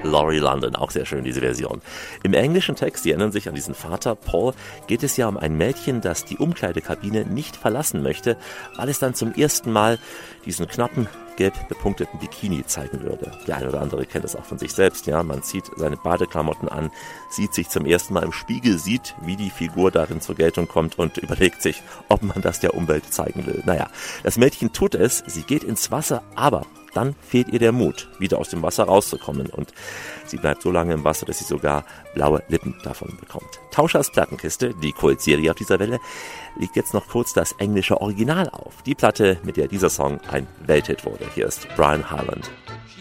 Laurie London, auch sehr schön diese Version. Im englischen Text, Sie erinnern sich an diesen Vater Paul, geht es ja um ein Mädchen, das die Umkleidekabine nicht verlassen möchte, weil es dann zum ersten Mal diesen knappen, gelb bepunkteten Bikini zeigen würde. Der eine oder andere kennt das auch von sich selbst, ja. Man zieht seine Badeklamotten an, sieht sich zum ersten Mal im Spiegel, sieht, wie die Figur darin zur Geltung kommt und überlegt sich, ob man das der Umwelt zeigen will. Naja, das Mädchen tut es, sie geht ins Wasser, aber dann fehlt ihr der Mut, wieder aus dem Wasser rauszukommen und sie bleibt so lange im Wasser, dass sie sogar blaue Lippen davon bekommt. Tauschers Plattenkiste, die Kultserie auf dieser Welle, legt jetzt noch kurz das englische Original auf. Die Platte, mit der dieser Song ein Welthit wurde. Hier ist Brian Hyland.